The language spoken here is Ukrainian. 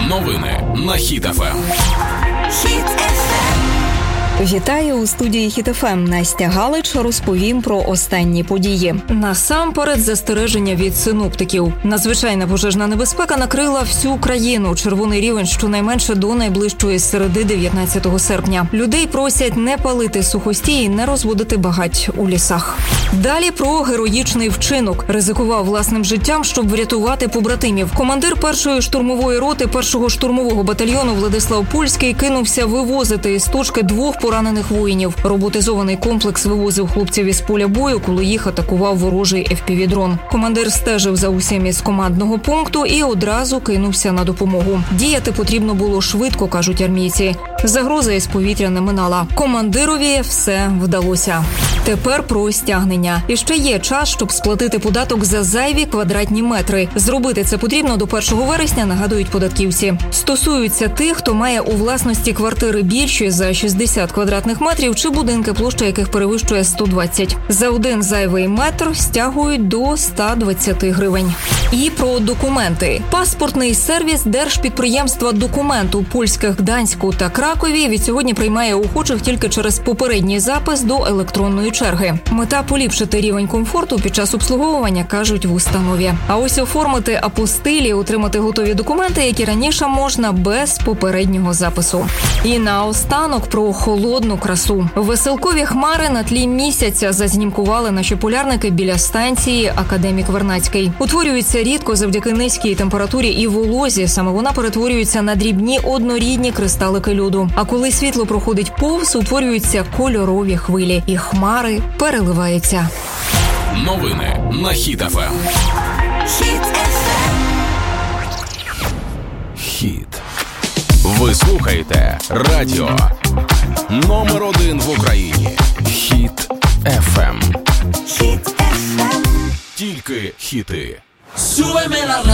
Новини на Хіт ФМ. Вітаю у студії Хіт ФМ. Настя Галич розповім про останні події. Насамперед застереження від синоптиків. Надзвичайна пожежна небезпека накрила всю країну. Червоний рівень щонайменше до найближчої середи 19 серпня. Людей просять не палити сухостій і не розводити багать у лісах. Далі про героїчний вчинок. Ризикував власним життям, щоб врятувати побратимів. Командир першої штурмової роти першого штурмового батальйону Владислав Польський кинувся вивозити із точки двох поранених воїнів. Роботизований комплекс вивозив хлопців із поля бою, коли їх атакував ворожий FPV-дрон. Командир стежив за усім із командного пункту і одразу кинувся на допомогу. Діяти потрібно було швидко, кажуть армійці. Загроза із повітря не минала. Командирові все вдалося. Тепер про стягнення. І ще є час, щоб сплатити податок за зайві квадратні метри. Зробити це потрібно до 1 вересня, нагадують податківці. Стосуються тих, хто має у власності квартири більші за 60 квадратних метрів чи будинки, площа яких перевищує 120. За один зайвий метр стягують до 120 гривень. І про документи. Паспортний сервіс держпідприємства «Документ» у польських Гданську та Кракові відсьогодні приймає охочих тільки через попередній запис до електронної черги. Мета – поліпшити рівень комфорту під час обслуговування, кажуть в установі. А ось оформити апостилі, отримати готові документи, які раніше можна без попереднього запису. І наостанок про холодну красу. Веселкові хмари на тлі місяця зазнімкували наші полярники біля станції «Академік Вернадський». Утворюється рідко завдяки низькій температурі і волозі. Саме вона перетворюється на дрібні однорідні кристалики льоду. А коли світло проходить повз, утворюються кольорові хвилі. І хмари переливаються. Новини на Хіт ФМ. Хіт. Ви слухаєте радіо номер 1 в Україні. Хіт ФМ. Тільки хіти.